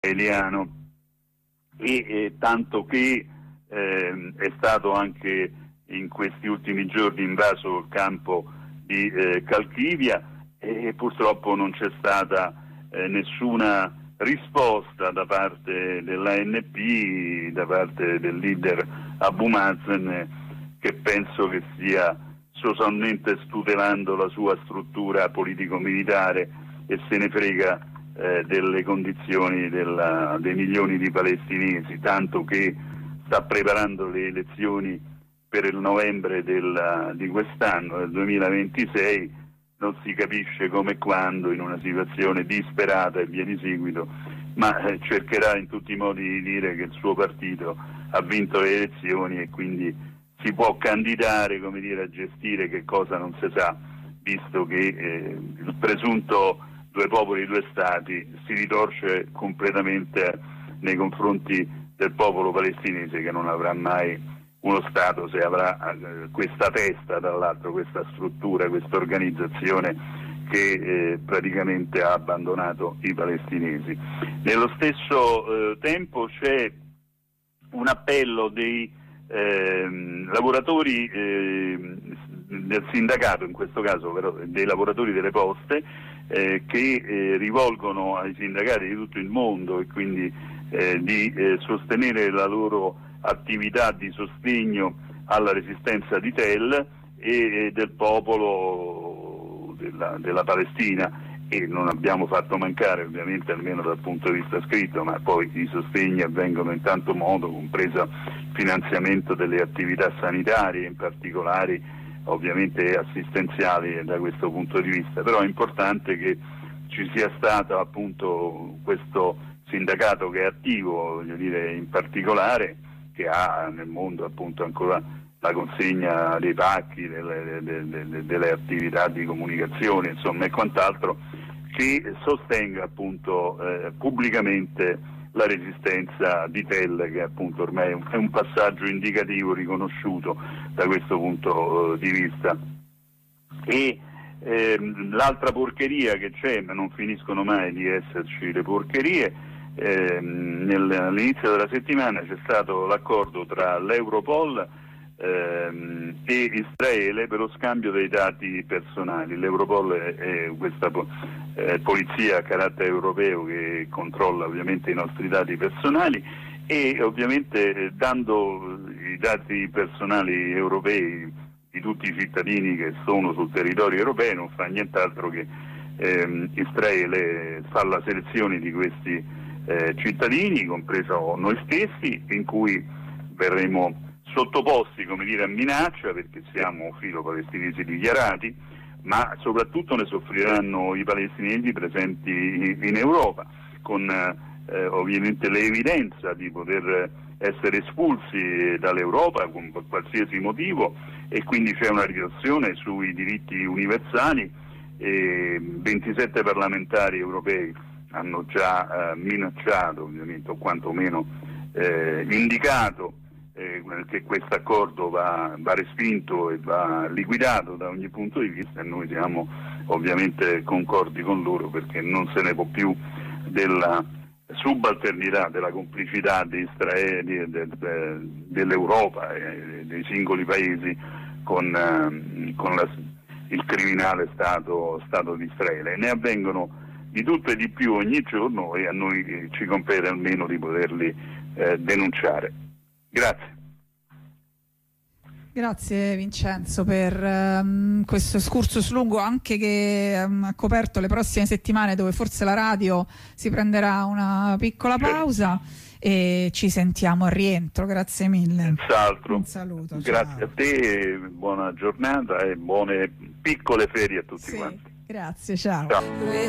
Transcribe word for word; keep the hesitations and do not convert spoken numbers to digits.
israeliano, e eh, tanto che eh, è stato anche in questi ultimi giorni invaso il campo di eh, Calchivia, e purtroppo non c'è stata eh, nessuna risposta da parte dell'A N P, da parte del leader Abu Mazen, che penso che stia sostanzialmente tutelando la sua struttura politico-militare e se ne frega eh, delle condizioni della, dei milioni di palestinesi, tanto che sta preparando le elezioni per il novembre del, di quest'anno, del duemilaventisei. Non si capisce come e quando, in una situazione disperata e via di seguito, ma eh, cercherà in tutti i modi di dire che il suo partito ha vinto le elezioni e quindi si può candidare, come dire, a gestire che cosa non si sa, visto che eh, il presunto due popoli, due stati si ritorce completamente nei confronti del popolo palestinese, che non avrà mai uno Stato se avrà eh, questa testa, dall'altro questa struttura, questa organizzazione che eh, praticamente ha abbandonato i palestinesi. Nello stesso eh, tempo c'è un appello dei eh, lavoratori eh, del sindacato, in questo caso però dei lavoratori delle poste, eh, che eh, rivolgono ai sindacati di tutto il mondo e quindi eh, di eh, sostenere la loro attività di sostegno alla resistenza di Tel e del popolo della, della Palestina, e non abbiamo fatto mancare, ovviamente, almeno dal punto di vista scritto, ma poi i sostegni avvengono in tanto modo, compreso il finanziamento delle attività sanitarie, in particolare ovviamente assistenziali da questo punto di vista. Però è importante che ci sia stato appunto questo sindacato che è attivo, voglio dire, in particolare, che ha nel mondo appunto ancora la consegna dei pacchi, delle, delle, delle, delle attività di comunicazione, insomma, e quant'altro, che sostenga appunto eh, pubblicamente la resistenza di Tel, che appunto ormai è un, è un passaggio indicativo riconosciuto da questo punto eh, di vista. E ehm, l'altra porcheria che c'è, ma non finiscono mai di esserci le porcherie, Eh, nel, all'inizio della settimana c'è stato l'accordo tra l'Europol ehm, e Israele per lo scambio dei dati personali. L'Europol è, è questa eh, polizia a carattere europeo che controlla ovviamente i nostri dati personali, e ovviamente eh, dando i dati personali europei di tutti i cittadini che sono sul territorio europeo non fa nient'altro che ehm, Israele fa la selezione di questi Eh, cittadini, compreso noi stessi, in cui verremo sottoposti, come dire, a minaccia, perché siamo filo-palestinesi dichiarati, ma soprattutto ne soffriranno i palestinesi presenti in Europa, con eh, ovviamente l'evidenza di poter essere espulsi dall'Europa con qualsiasi motivo, e quindi c'è una riduzione sui diritti universali. E ventisette parlamentari europei hanno già eh, minacciato, ovviamente, o quantomeno eh, indicato eh, che questo accordo va, va respinto e va liquidato da ogni punto di vista, e noi siamo ovviamente concordi con loro, perché non se ne può più della subalternità, della complicità di Israele, de, de, de, dell'Europa e dei singoli paesi con, eh, con la, il criminale Stato, Stato di Israele. Ne avvengono di tutto e di più ogni giorno, e a noi ci compete almeno di poterli eh, denunciare. Grazie. Grazie Vincenzo per um, questo excursus lungo, anche che um, ha coperto le prossime settimane, dove forse la radio si prenderà una piccola pausa, e ci sentiamo a rientro. Grazie mille. Senz'altro. Un saluto. Grazie ciao. a te, buona giornata e buone piccole ferie a tutti sì, quanti. Grazie, ciao. Ciao.